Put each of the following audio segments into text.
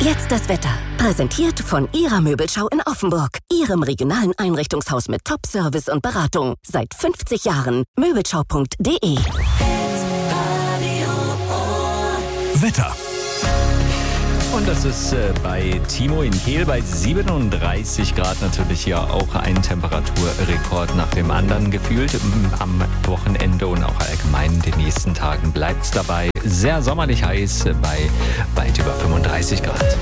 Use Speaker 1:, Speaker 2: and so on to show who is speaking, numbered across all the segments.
Speaker 1: Jetzt das Wetter. Präsentiert von Ihrer Möbelschau in Offenburg. Ihrem regionalen Einrichtungshaus mit Top-Service und Beratung. Seit 50 Jahren. Möbelschau.de.
Speaker 2: Wetter.
Speaker 3: Und das ist bei Timo in Kehl bei 37 Grad natürlich ja auch ein Temperaturrekord nach dem anderen gefühlt. Am Wochenende und auch allgemein in den nächsten Tagen bleibt es dabei sehr sommerlich heiß bei weit über 35 Grad.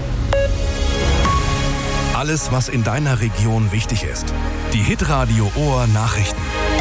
Speaker 2: Alles, was in deiner Region wichtig ist. Die Hitradio Ohr Nachrichten.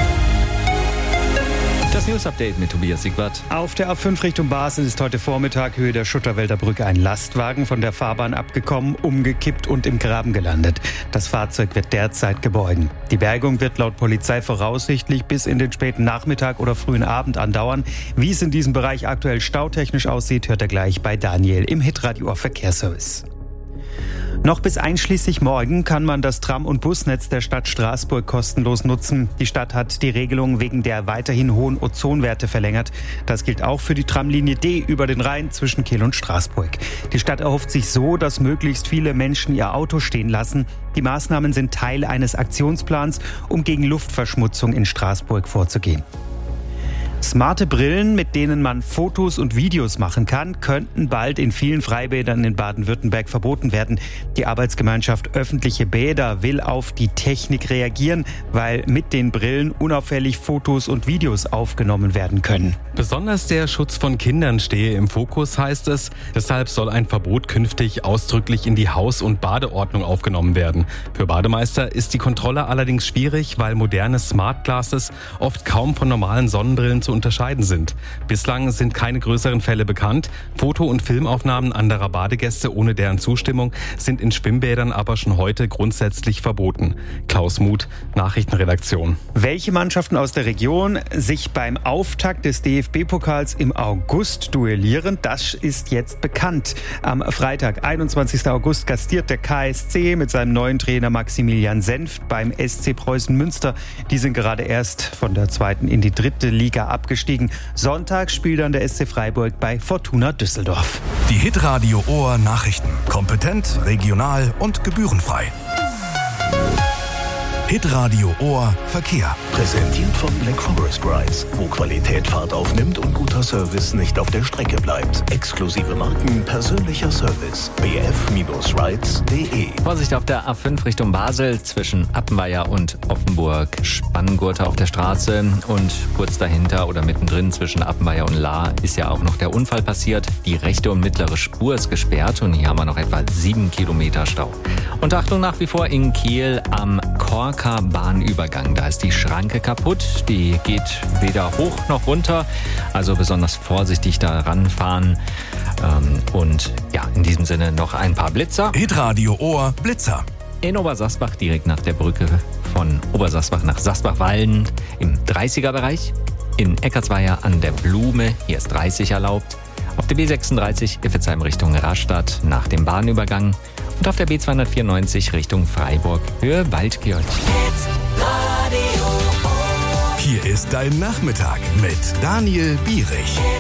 Speaker 3: Das News-Update mit Tobias Siegwart.
Speaker 4: Auf der A5 Richtung Basel ist heute Vormittag Höhe der Schutterwälder Brücke ein Lastwagen von der Fahrbahn abgekommen, umgekippt und im Graben gelandet. Das Fahrzeug wird derzeit geborgen. Die Bergung wird laut Polizei voraussichtlich bis in den späten Nachmittag oder frühen Abend andauern. Wie es in diesem Bereich aktuell stautechnisch aussieht, hört er gleich bei Daniel im Hitradio Ohr Verkehrsservice. Noch bis einschließlich morgen kann man das Tram- und Busnetz der Stadt Straßburg kostenlos nutzen. Die Stadt hat die Regelung wegen der weiterhin hohen Ozonwerte verlängert. Das gilt auch für die Tramlinie D über den Rhein zwischen Kehl und Straßburg. Die Stadt erhofft sich so, dass möglichst viele Menschen ihr Auto stehen lassen. Die Maßnahmen sind Teil eines Aktionsplans, um gegen Luftverschmutzung in Straßburg vorzugehen. Smarte Brillen, mit denen man Fotos und Videos machen kann, könnten bald in vielen Freibädern in Baden-Württemberg verboten werden. Die Arbeitsgemeinschaft Öffentliche Bäder will auf die Technik reagieren, weil mit den Brillen unauffällig Fotos und Videos aufgenommen werden können.
Speaker 5: Besonders der Schutz von Kindern stehe im Fokus, heißt es. Deshalb soll ein Verbot künftig ausdrücklich in die Haus- und Badeordnung aufgenommen werden. Für Bademeister ist die Kontrolle allerdings schwierig, weil moderne Smart Glasses oft kaum von normalen Sonnenbrillen zu unterscheiden sind. Bislang sind keine größeren Fälle bekannt. Foto- und Filmaufnahmen anderer Badegäste ohne deren Zustimmung sind in Schwimmbädern aber schon heute grundsätzlich verboten. Klaus Muth, Nachrichtenredaktion.
Speaker 4: Welche Mannschaften aus der Region sich beim Auftakt des DFB-Pokals im August duellieren, das ist jetzt bekannt. Am Freitag, 21. August, gastiert der KSC mit seinem neuen Trainer Maximilian Senft beim SC Preußen Münster. Die sind gerade erst von der 2. in die 3. Liga abgestiegen. Sonntag spielt dann der SC Freiburg bei Fortuna Düsseldorf.
Speaker 2: Die Hitradio Ohr Nachrichten. Kompetent, regional und gebührenfrei. Hitradio Ohr Verkehr.
Speaker 6: Präsentiert von Black Forest Rides, wo Qualität Fahrt aufnimmt und guter Service nicht auf der Strecke bleibt. Exklusive Marken, persönlicher Service. bf-rides.de.
Speaker 3: Vorsicht auf der A5 Richtung Basel zwischen Appenweier und Offenburg. Spanngurte auf der Straße und kurz dahinter oder mittendrin zwischen Appenweier und Lahr ist ja auch noch der Unfall passiert. Die rechte und mittlere Spur ist gesperrt und hier haben wir noch etwa 7 Kilometer Stau. Und Achtung, nach wie vor in Kehl am Korka-Bahnübergang. Da ist die Schranke kaputt. Die geht weder hoch noch runter. Also besonders vorsichtig da ranfahren. Und ja, in diesem Sinne noch ein paar Blitzer.
Speaker 2: Hitradio Ohr Blitzer.
Speaker 3: In Obersasbach direkt nach der Brücke von Obersasbach nach Sasbach-Wallen im 30er-Bereich. In Eckartsweier an der Blume, hier ist 30 erlaubt. Auf der B36 Iffezheim Richtung Rastatt nach dem Bahnübergang. Und auf der B294 Richtung Freiburg, Höhe Waldkirch.
Speaker 2: Hier ist dein Nachmittag mit Daniel Bierich.